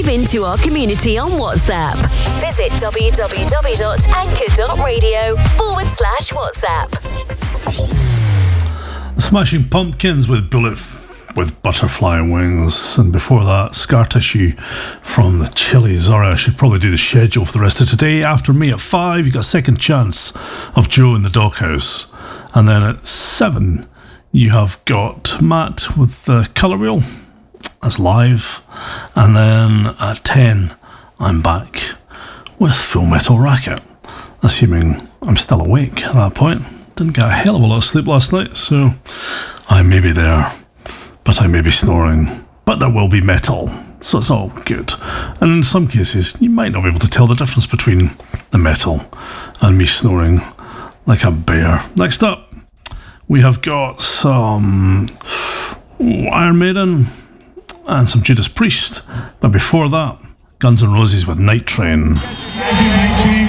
into our community on WhatsApp. Visit www.anchor.radio/WhatsApp. Smashing Pumpkins with Bullet with Butterfly Wings, and before that, Scar Tissue from the Chili's. Alright, I should probably do the schedule for the rest of today. After me at 5, you got Second Chance of Joe in the Doghouse, and then at 7 you have got Matt with the Colour Wheel, that's live, and then at 10 I'm back with Full Metal Racket, assuming I'm still awake at that point. Didn't get a hell of a lot of sleep last night, so I may be there, but I may be snoring, but there will be metal, so it's all good. And in some cases you might not be able to tell the difference between the metal and me snoring like a bear. Next up we have got some Iron Maiden and some Judas Priest, but before that, Guns N' Roses with Night Train.